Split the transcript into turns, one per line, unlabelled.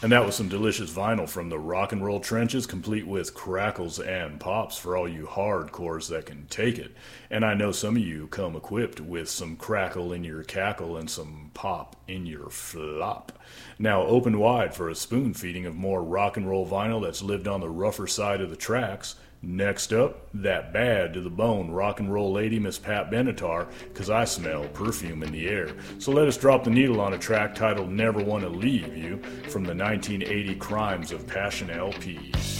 And that was some delicious vinyl from the rock and roll trenches, complete with crackles and pops for all you hardcores that can take it. And I know some of you come equipped with some crackle in your cackle and some pop in your flop. Now open wide for a spoon feeding of more rock and roll vinyl that's lived on the rougher side of the tracks. Next up, that bad to the bone rock and roll lady, Miss Pat Benatar, 'cause I smell perfume in the air. So let us drop the needle on a track titled Never Wanna Leave You from the 1980 Crimes of Passion LP.